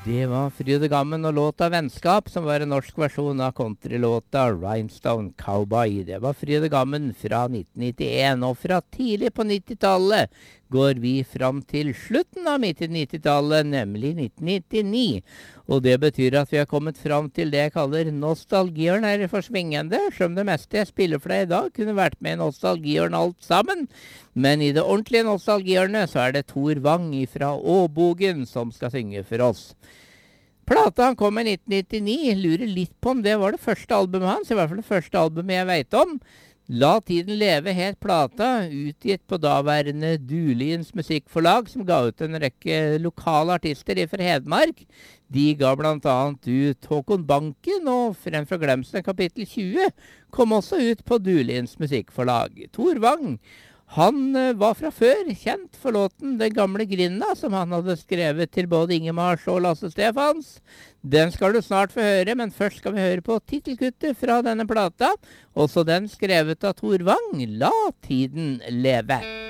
Det var Fryd og Gammen og låta Vennskap, som var en norsk versjon av countrylåta Rhinestone Cowboy. Det var Fryd og Gammen fra 1991, og fra tidlig på 90-tallet går vi fram til slutten av midt i 90-tallet, nemlig 1999. Og det betyr at vi har kommet fram til det jeg kaller nostalgihjørnet for svingende, som det meste jeg spiller for deg i dag kunne vært med i nostalgihjørnet alt sammen. Men i det ordentlige nostalgihjørnet så er det Tor Wang fra Åbogen som skal synge for oss. Plata kom i 1999, lurer litt på om det var det første albumet hans, i hvert fall det første albumet jeg vet om. La tiden leve het plata, utgitt på daværende Duliens musikkforlag, som ga ut en rekke lokale artister fra Hedmark. De ga blant annet ut Håkon Banken, og Frem fra Glemsen kapittel 20 kom også ut på Duliens musikkforlag. Tor Wang, han var fra før kjent for låten Den gamle Grinda, som han hadde skrevet til både Ingemars og Lasse Stefans. Den skal du snart få høre, men først skal vi høre på titelkuttet fra denne plata. Også den skrevet av Tor Wang, La tiden leve.